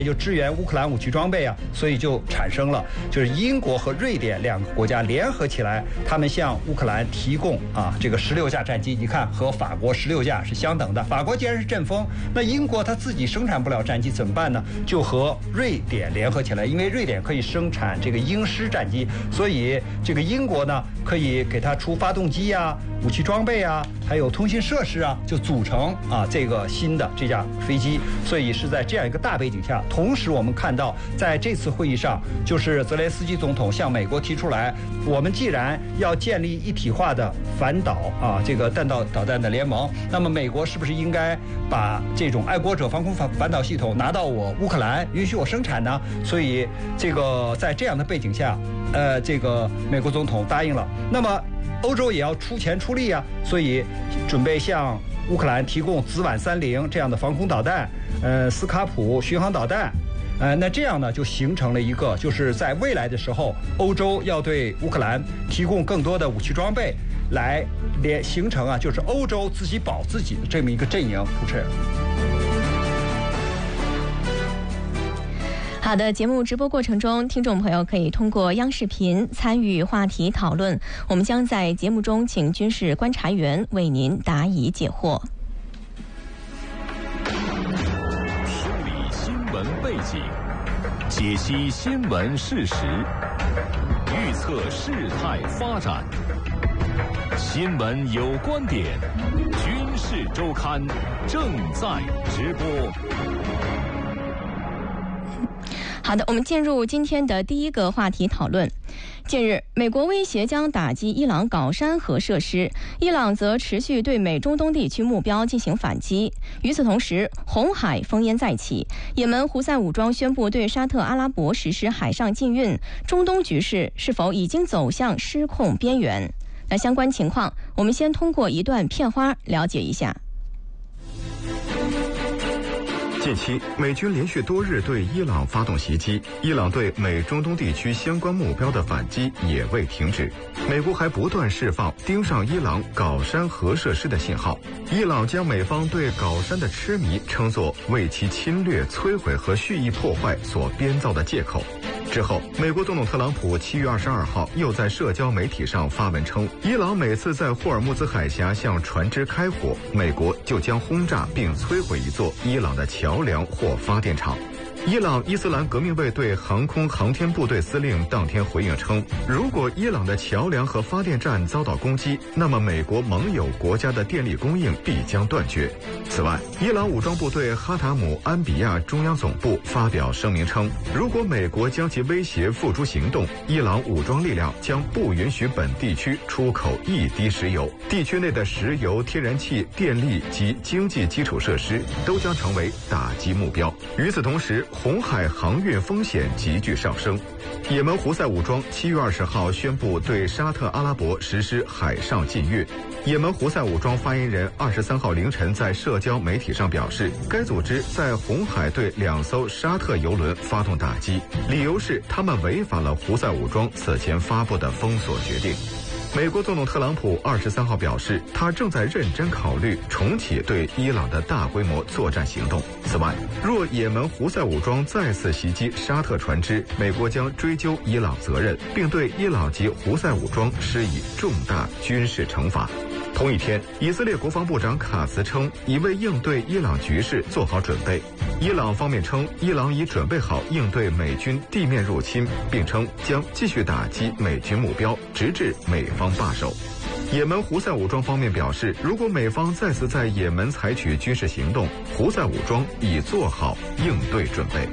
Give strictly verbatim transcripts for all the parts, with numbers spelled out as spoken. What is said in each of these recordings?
也就支援乌克兰武器装备啊，所以就产生了就是英国和瑞典两个国家联合起来，他们向乌克兰提供啊这个十六架战机，你看和法国十六架是相等的。法国既然是阵风，那英国他自己生产不了战机怎么办呢？就和瑞典联合起来，因为瑞典可以生产这个鹰狮战机，所以这个英国呢可以给它出发动机啊、武器装备啊，还有通信设施啊，就组成啊这个新的这架飞机。所以是在这样一个大背景下。同时，我们看到，在这次会议上，就是泽连斯基总统向美国提出来，我们既然要建立一体化的反导啊，这个弹道导弹的联盟，那么美国是不是应该把这种爱国者防空反反导系统拿到我乌克兰，允许我生产呢？所以，这个在这样的背景下，呃，这个美国总统答应了。那么，欧洲也要出钱出力啊，所以准备向乌克兰提供紫菀三零这样的防空导弹，呃，斯卡普巡航导弹，呃，那这样呢就形成了一个，就是在未来的时候，欧洲要对乌克兰提供更多的武器装备，来连形成啊，就是欧洲自己保自己的这么一个阵营。主持人。 好的，节目直播过程中，听众朋友可以通过央视频参与话题讨论，我们将在节目中请军事观察员为您答疑解惑。 梳理新闻背景，解析新闻事实，预测事态发展。新闻有观点，军事周刊正在直播。 好的，我们进入今天的第一个话题讨论。近日，美国威胁将打击伊朗镐山核设施，伊朗则持续对美中东地区目标进行反击。与此同时，红海烽烟再起，也门胡塞武装宣布对沙特阿拉伯实施海上禁运，中东局势是否已经走向失控边缘？那相关情况，我们先通过一段片花了解一下。 近期，美军连续多日对伊朗发动袭击，伊朗对美中东地区相关目标的反击也未停止。美国还不断释放盯上伊朗镐山核设施的信号。伊朗将美方对镐山的痴迷称作为其侵略、摧毁和蓄意破坏所编造的借口。之后，美国总统特朗普七月二十二号又在社交媒体上发文称，伊朗每次在霍尔木兹海峡向船只开火，美国就将轰炸并摧毁一座伊朗的桥梁或发电厂。伊朗伊斯兰革命卫队航空航天部队司令当天回应称，如果伊朗的桥梁和发电站遭到攻击，那么美国盟友国家的电力供应必将断绝。此外，伊朗武装部队哈塔姆安比亚中央总部发表声明称，如果美国将其威胁付诸行动，伊朗武装力量将不允许本地区出口一滴石油，地区内的石油、天然气、电力及经济基础设施都将成为打击目标。与此同时，红海航运风险急剧上升。也门胡塞武装七月二十号宣布对沙特阿拉伯实施海上禁运。也门胡塞武装发言人二十三号凌晨在社交媒体上表示，该组织在红海对两艘沙特油轮发动打击，理由是他们违反了胡塞武装此前发布的封锁决定。美国总统特朗普二十三号表示，他正在认真考虑重启对伊朗的大规模作战行动。此外，若也门胡塞武装再次袭击沙特船只，美国将追究伊朗责任，并对伊朗及胡塞武装施以重大军事惩罚。同一天，以色列国防部长卡茨称，已为应对伊朗局势做好准备。伊朗方面称，伊朗已准备好应对美军地面入侵，并称将继续打击美军目标，直至美方罢手。也门胡塞武装方面表示，如果美方再次在也门采取军事行动，胡塞武装已做好应对准备。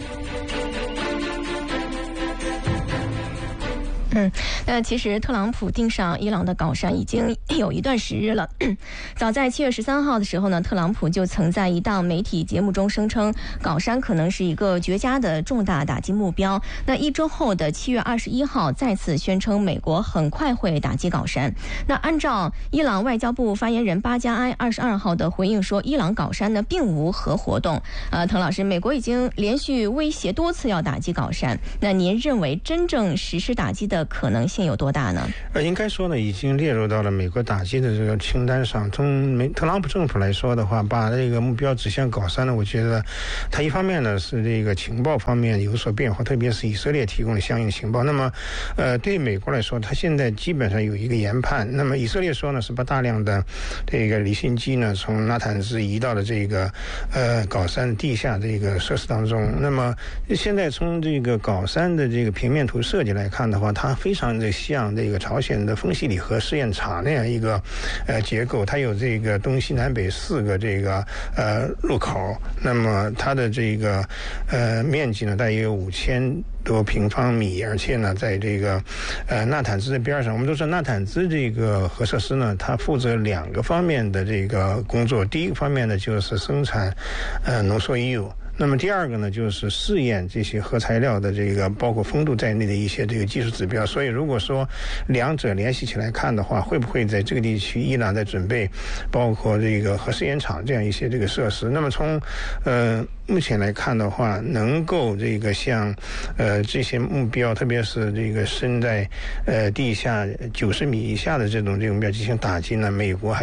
嗯，那其实特朗普盯上伊朗的镐山已经有一段时日了。早在七月十三号的时候呢，特朗普就曾在一档媒体节目中声称，镐山可能是一个绝佳的重大打击目标。那一周后的七月二十一号，再次宣称美国很快会打击镐山。那按照伊朗外交部发言人巴加埃二十二号的回应说，伊朗镐山呢并无核活动。呃，滕老师，美国已经连续威胁多次要打击镐山，那您认为真正实施打击的可能性有多大呢？ 呃，应该说呢，已经列入到了美国打击的这个清单上。从美特朗普政府来说的话，把这个目标指向高三呢，我觉得他一方面呢是这个情报方面有所变化，特别是以色列提供了相应情报。那么，呃，对美国来说，他现在基本上有一个研判。那么以色列说呢，是把大量的这个离心机呢从纳坦兹移到了这个呃高三地下这个设施当中。那么现在从这个高三的这个平面图设计来看的话，它非常的像这个朝鲜的丰溪里河试验场那样一个呃结构，它有这个东西南北四个这个呃入口，那么它的这个呃面积呢大约有五千多平方米，而且呢，在这个呃纳坦兹的边上，我们都知道纳坦兹这个核设施呢，它负责两个方面的这个工作。第一个方面呢，就是生产呃浓缩铀。那么第二个呢，就是试验这些核材料的这个包括风度在内的一些这个技术指标。所以如果说两者联系起来看的话，会不会在这个地区伊朗在准备包括这个核试验场这样一些这个设施？那么从呃目前来看的话，能够这个像呃这些目标，特别是这个深在呃地下九十米以下的这种这种目标进行打击呢，美国还